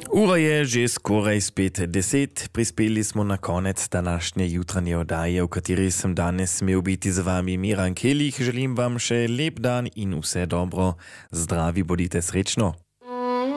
Ura je že skoraj spet 10, prispeli smo na konec današnje jutranje oddaje, v kateri sem danes smel biti z vami Miran Kelih. Želim vam še lep dan in vse dobro. Zdravi, bodite srečno.